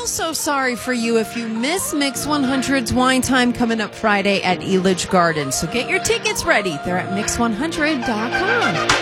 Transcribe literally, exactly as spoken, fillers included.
feel so sorry for you if you miss Mix one hundred's Wine Time coming up Friday at Elitch Gardens. So get your tickets ready. They're at mix one hundred dot com.